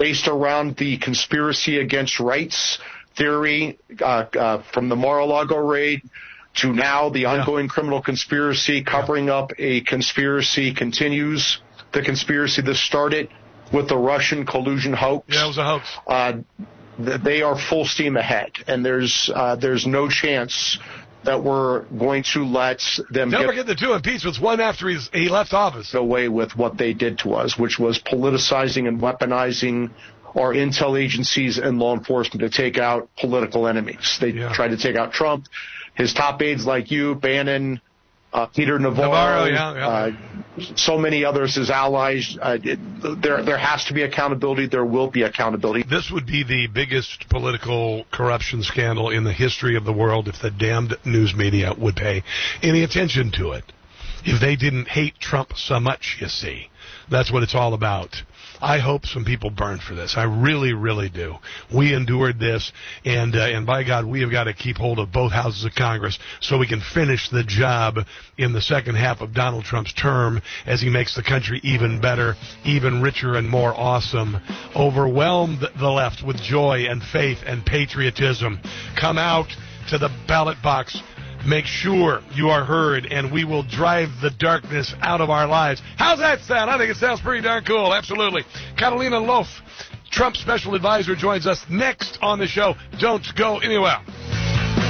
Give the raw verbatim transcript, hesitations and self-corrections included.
based around the conspiracy against rights theory uh, uh, from the Mar-a-Lago raid to now the ongoing yeah. criminal conspiracy covering yeah. up a conspiracy continues. The conspiracy that started with the Russian collusion hoax. Yeah, it was a hoax. Uh, th- they are full steam ahead, and there's uh, there's no chance that we're going to let them Don't get forget the two impeachments, one after he's, he left office. away with what they did to us, which was politicizing and weaponizing our intel agencies and law enforcement to take out political enemies. They yeah. tried to take out Trump, his top aides like you, Bannon, uh, Peter Navarro, Navarro yeah, yeah. Uh, so many others as allies. Uh, it, there, there has to be accountability. There will be accountability. This would be the biggest political corruption scandal in the history of the world if the damned news media would pay any attention to it. If they didn't hate Trump so much, you see. That's what it's all about. I hope some people burn for this. I really, really do. We endured this, and uh, and by God, we have got to keep hold of both houses of Congress so we can finish the job in the second half of Donald Trump's term as he makes the country even better, even richer, and more awesome. Overwhelm the left with joy and faith and patriotism. Come out to the ballot box. Make sure you are heard, and we will drive the darkness out of our lives. How's that sound? I think it sounds pretty darn cool. Absolutely. Catalina Loaf, Trump's special advisor, joins us next on the show. Don't go anywhere.